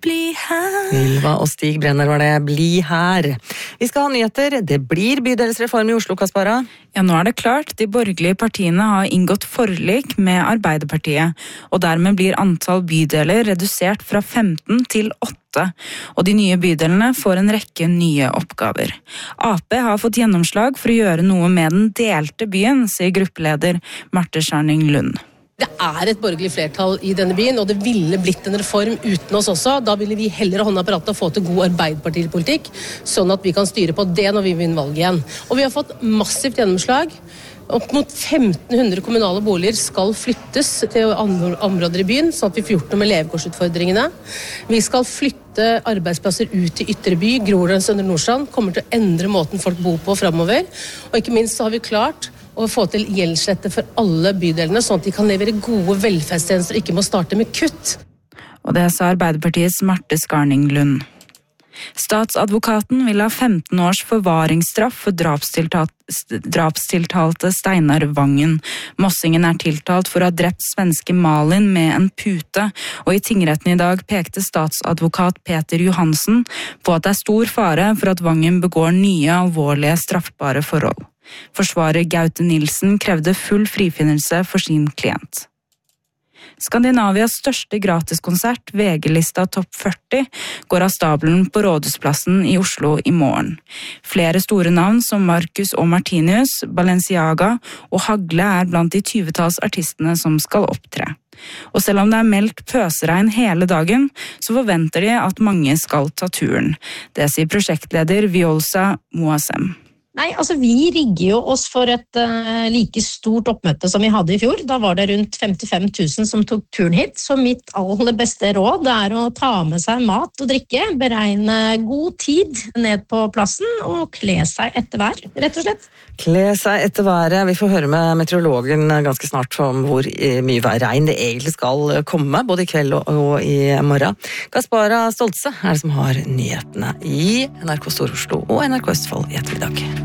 bli her. Ylva og Stig Brenner var det, bli her. Vi skal ha nyheter, det blir bydelsreform i Oslo, Kaspara. Ja, nå det klart. De borgerlige partiene har inngått forlik med Arbeiderpartiet, og dermed blir antall bydeler redusert fra 15 til 8, og de nye bydelene får en rekke nye oppgaver. AP har fått gjennomslag for å gjøre noe med den delte byen, sier gruppeleder Marte Scharning Lund. Det et borgerlig flertall i denne byen, og det ville blitt en reform uten oss også. Da ville vi heller hånda på rattet og få til god arbeiderpartipolitikk, sånn at vi kan styre på det når vi vinner valget igjen. Og vi har fått massivt gjennomslag. Opp mot 1500 kommunale boliger skal flyttes til andre områder i byen, sånn at vi får gjort noe med levekårsutfordringene. Vi skal flytte arbeidsplasser ut til ytre by. Groruddalen og Søndre Nordstrand kommer til å endre måten folk bor på fremover. Og ikke minst så har vi klart å få til gjeldslette for alle bydelene, sånn at de kan levere gode velferdstjenester og ikke må starte med kutt. Og det sa Arbeiderpartiets Marte Scharning Lund. Statsadvokaten vil ha 15 års forvaringsstraff for drapstiltalte Steinar Vangen. Mossingen tiltalt for å ha drept svenske Malin med en pute, og i tingretten i dag pekte statsadvokat Peter Johansen på at det stor fare for at Vangen begår nye alvorlige straffbare forhold. Forsvarer Gaute Nilsen krevde full frifinnelse for sin klient. Skandinavias største gratiskonsert, VG-lista Topp 40, går av stabelen på Rådhusplassen i Oslo i morgen. Flere store navn som Marcus og Martinus, Balenciaga og Hagle blant de 20-talls artistene som skal opptre. Og selv om det meldt pøseregn hele dagen, så forventer de at mange skal ta turen. Det sier prosjektleder Violsa Moasem. Nei, altså vi rigger jo oss for et like stort oppmøte som vi hadde i fjor. Da var det rundt 55 000 som tok turen hit, så mitt aller beste råd å ta med seg mat og drikke, beregne god tid ned på plassen og kle seg etter vær, rett og slett. Kle seg etter været. Vi får høre med meteorologen ganske snart om hvor mye regn det egentlig skal komme, både i kveld og i morgen. Kaspara Stoltze det som har nyhetene i NRK Stor-Oslo og NRK Østfold i ettermiddag.